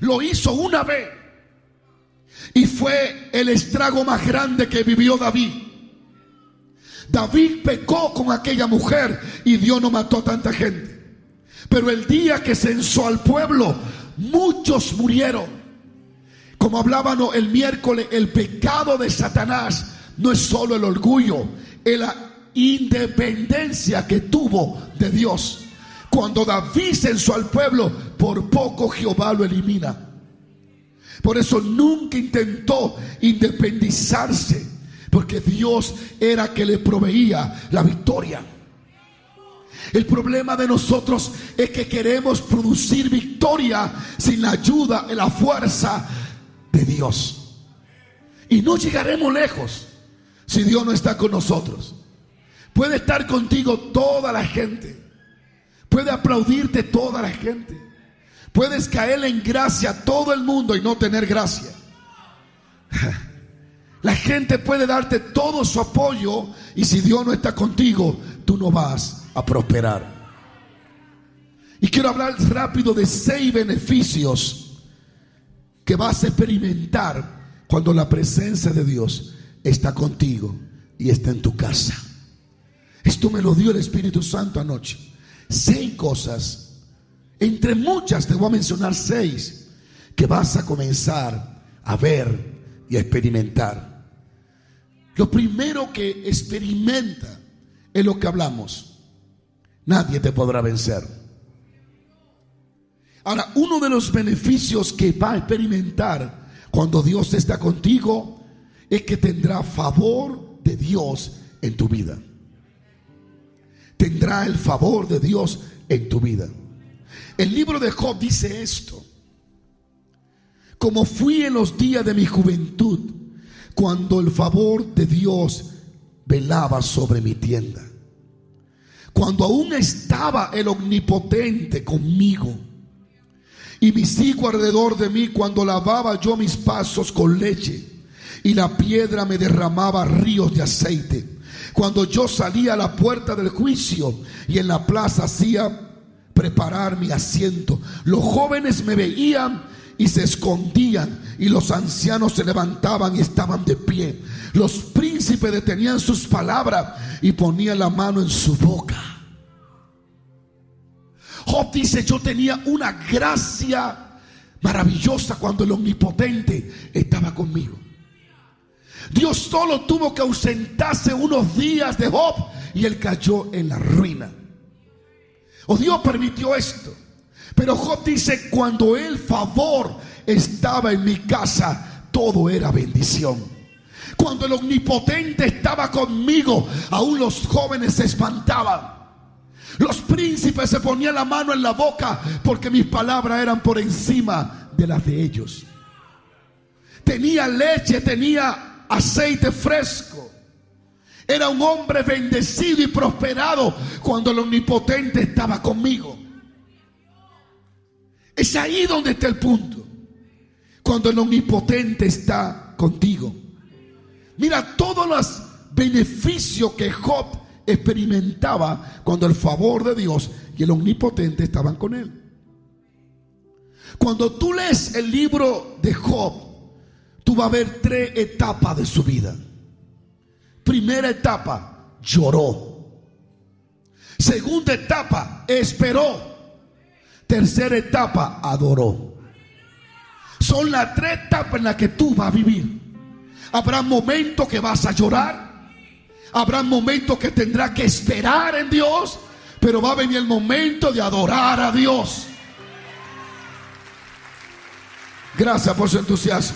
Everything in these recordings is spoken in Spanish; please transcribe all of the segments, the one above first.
Lo hizo una vez. Y fue el estrago más grande que vivió David. David pecó con aquella mujer y Dios no mató a tanta gente. Pero el día que censó al pueblo, muchos murieron. Como hablábamos el miércoles, el pecado de Satanás no es solo el orgullo, es la independencia que tuvo de Dios. Cuando David censó al pueblo, por poco Jehová lo elimina. Por eso nunca intentó independizarse, porque Dios era que le proveía la victoria. El problema de nosotros es que queremos producir victoria sin la ayuda y la fuerza de Dios. Y no llegaremos lejos si Dios no está con nosotros. Puede estar contigo toda la gente. Puede aplaudirte toda la gente. Puedes caer en gracia a todo el mundo y no tener gracia. La gente puede darte todo su apoyo y si Dios no está contigo, tú no vas a prosperar. Y quiero hablar rápido de 6 beneficios que vas a experimentar cuando la presencia de Dios está contigo y está en tu casa. Esto me lo dio el Espíritu Santo anoche. 6 cosas. Entre muchas te voy a mencionar 6 que vas a comenzar a ver y a experimentar. Lo primero que experimenta es lo que hablamos. Nadie te podrá vencer. Ahora, uno de los beneficios que va a experimentar cuando Dios está contigo es que tendrá favor de Dios en tu vida. Tendrá el favor de Dios en tu vida. El libro de Job dice esto: como fui en los días de mi juventud, cuando el favor de Dios velaba sobre mi tienda, cuando aún estaba el omnipotente conmigo y mis hijos alrededor de mí, cuando lavaba yo mis pasos con leche y la piedra me derramaba ríos de aceite, cuando yo salía a la puerta del juicio y en la plaza hacía preparar mi asiento, los jóvenes me veían y se escondían, y los ancianos se levantaban y estaban de pie. Los príncipes detenían sus palabras y ponían la mano en su boca. Job dice: yo tenía una gracia maravillosa cuando el omnipotente estaba conmigo. Dios solo tuvo que ausentarse unos días de Job y él cayó en la ruina. O Dios permitió esto. Pero Job dice: cuando el favor estaba en mi casa, todo era bendición. Cuando el omnipotente estaba conmigo, aún los jóvenes se espantaban. Los príncipes se ponían la mano en la boca porque mis palabras eran por encima de las de ellos. Tenía leche, tenía aceite fresco. Era un hombre bendecido y prosperado cuando el omnipotente estaba conmigo. Es ahí donde está el punto. Cuando el omnipotente está contigo. Mira todos los beneficios que Job experimentaba cuando el favor de Dios y el omnipotente estaban con él. Cuando tú lees el libro de Job, tú vas a ver 3 etapas de su vida. Primera etapa, lloró. Segunda etapa, esperó. Tercera etapa, adoró. Son las 3 etapas en las que tú vas a vivir. Habrá momentos que vas a llorar. Habrá momentos que tendrás que esperar en Dios. Pero va a venir el momento de adorar a Dios. Gracias por su entusiasmo.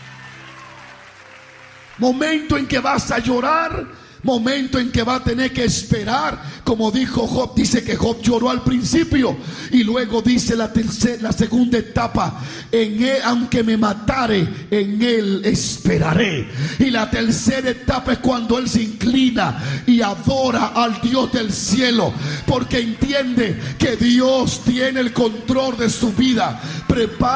Momento en que vas a llorar. Momento en que va a tener que esperar. Como dijo Job, dice que Job lloró al principio y luego dice la segunda etapa: en él, aunque me matare, en él esperaré. Y la tercera etapa es cuando él se inclina y adora al Dios del cielo, porque entiende que Dios tiene el control de su vida. Prepara